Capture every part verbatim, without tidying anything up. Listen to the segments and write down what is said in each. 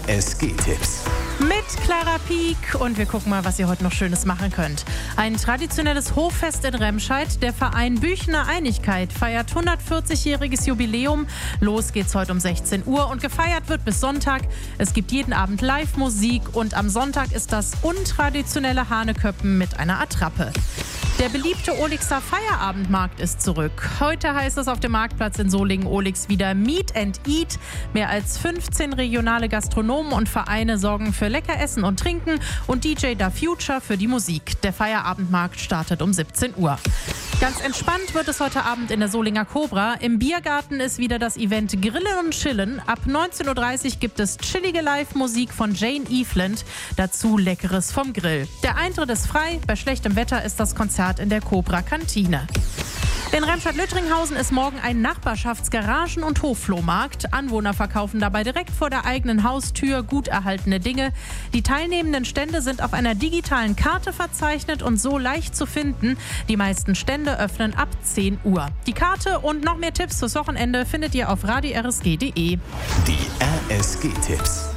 S G-Tipps. Mit Clara Pieck und wir gucken mal, was ihr heute noch Schönes machen könnt. Ein traditionelles Hoffest in Remscheid. Der Verein Büchener Einigkeit feiert hundertvierzigjähriges Jubiläum. Los geht's heute um sechzehn Uhr und gefeiert wird bis Sonntag. Es gibt jeden Abend Live-Musik und am Sonntag ist das untraditionelle Hahneköppen mit einer Attrappe. Der beliebte Olixer Feierabendmarkt ist zurück. Heute heißt es auf dem Marktplatz in Solingen-Olix wieder Meet and Eat. Mehr als fünfzehn regionale Gastronomen und Vereine sorgen für lecker Essen und Trinken und D J Da Future für die Musik. Der Feierabendmarkt startet um siebzehn Uhr. Ganz entspannt wird es heute Abend in der Solinger Cobra. Im Biergarten ist wieder das Event Grillen und Chillen. Ab neunzehn Uhr dreißig gibt es chillige Live-Musik von Jane Eveland. Dazu Leckeres vom Grill. Der Eintritt ist frei. Bei schlechtem Wetter ist das Konzert in der Cobra-Kantine. In Remscheid-Lüttringhausen ist morgen ein Nachbarschaftsgaragen- und Hofflohmarkt. Anwohner verkaufen dabei direkt vor der eigenen Haustür gut erhaltene Dinge. Die teilnehmenden Stände sind auf einer digitalen Karte verzeichnet und so leicht zu finden. Die meisten Stände öffnen ab zehn Uhr. Die Karte und noch mehr Tipps fürs Wochenende findet ihr auf radio r s g punkt d e. Die R S G-Tipps.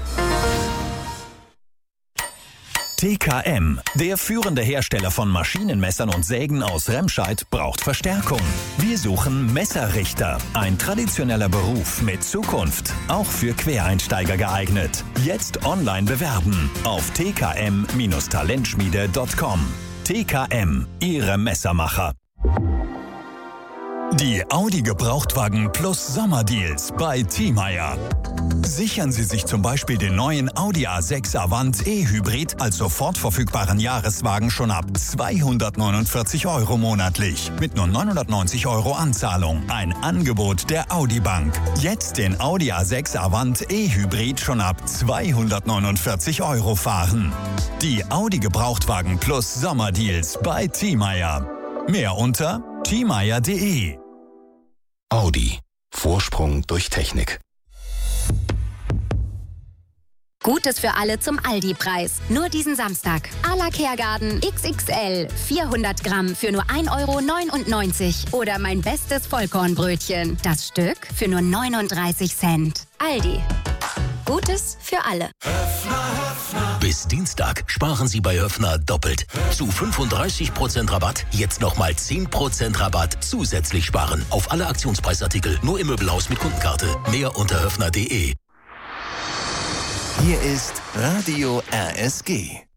T K M, der führende Hersteller von Maschinenmessern und Sägen aus Remscheid, braucht Verstärkung. Wir suchen Messerrichter, ein traditioneller Beruf mit Zukunft, auch für Quereinsteiger geeignet. Jetzt online bewerben auf t k m Bindestrich talentschmiede Punkt com. T K M, Ihre Messermacher. Die Audi Gebrauchtwagen Plus Sommerdeals bei Thiemeyer. Sichern Sie sich zum Beispiel den neuen Audi A sechs Avant E-Hybrid als sofort verfügbaren Jahreswagen schon ab zweihundertneunundvierzig Euro monatlich mit nur neunhundertneunzig Euro Anzahlung. Ein Angebot der Audi Bank. Jetzt den Audi A sechs Avant E-Hybrid schon ab zweihundertneunundvierzig Euro fahren. Die Audi Gebrauchtwagen Plus Sommerdeals bei Thiemeyer. Mehr unter thiemeyer punkt d e. Audi. Vorsprung durch Technik. Gutes für alle zum Aldi-Preis. Nur diesen Samstag. A la Kergarten X X L. vierhundert Gramm für nur ein Euro neunundneunzig. Oder mein bestes Vollkornbrötchen. Das Stück für nur neununddreißig Cent. Aldi. Gutes für alle. Bis Dienstag sparen Sie bei Höffner doppelt. Zu fünfunddreißig Prozent Rabatt, jetzt nochmal zehn Prozent Rabatt zusätzlich sparen. Auf alle Aktionspreisartikel, nur im Möbelhaus mit Kundenkarte. Mehr unter höffner punkt d e. Hier ist Radio R S G.